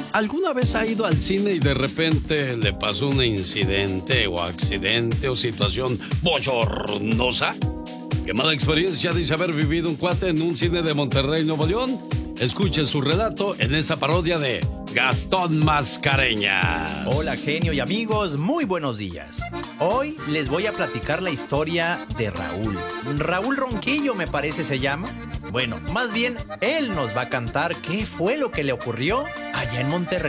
¿Alguna vez ha ido al cine y de repente le pasó un incidente o accidente o situación bochornosa? ¿Qué mala experiencia dice haber vivido un cuate en un cine de Monterrey, Nuevo León? Escuchen su relato en esta parodia de Gastón Mascareñas. Hola, genio y amigos, muy buenos días. Hoy les voy a platicar la historia de Raúl. Raúl Ronquillo, me parece se llama. Bueno, más bien, él nos va a cantar qué fue lo que le ocurrió allá en Monterrey.